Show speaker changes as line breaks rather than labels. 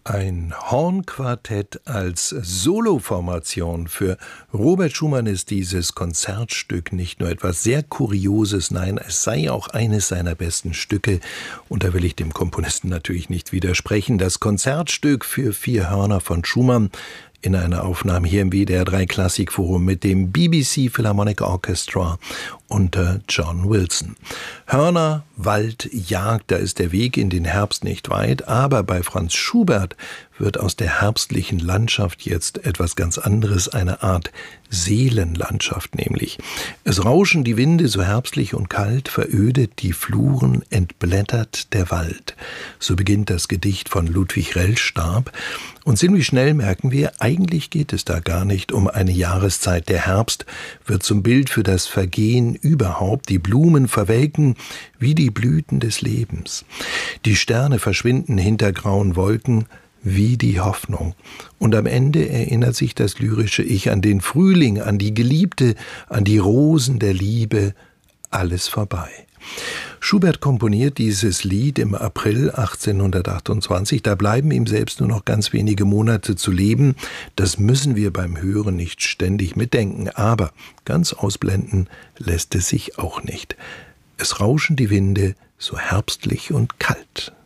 Ein Hornquartett als Soloformation. Für Robert Schumann ist dieses Konzertstück nicht nur etwas sehr Kurioses, nein, es sei auch eines seiner besten Stücke. Und da will ich dem Komponisten natürlich nicht widersprechen. Das Konzertstück für 4 Hörner von Schumann in einer Aufnahme hier im WDR 3 Klassikforum mit dem BBC Philharmonic Orchestra unter John Wilson. Hörner, Wald, Jagd, da ist der Weg in den Herbst nicht weit, aber bei Franz Schubert wird aus der herbstlichen Landschaft jetzt etwas ganz anderes, eine Art Seelenlandschaft nämlich. Es rauschen die Winde so herbstlich und kalt, verödet die Fluren, entblättert der Wald. So beginnt das Gedicht von Ludwig Rellstab. Und ziemlich schnell merken wir, eigentlich geht es da gar nicht um eine Jahreszeit. Der Herbst wird zum Bild für das Vergehen überhaupt. Die Blumen verwelken wie die Blüten des Lebens. Die Sterne verschwinden hinter grauen Wolken wie die Hoffnung. Und am Ende erinnert sich das lyrische Ich an den Frühling, an die Geliebte, an die Rosen der Liebe, alles vorbei. Schubert komponiert dieses Lied im April 1828. Da bleiben ihm selbst nur noch ganz wenige Monate zu leben. Das müssen wir beim Hören nicht ständig mitdenken. Aber ganz ausblenden lässt es sich auch nicht. Es rauschen die Winde so herbstlich und kalt.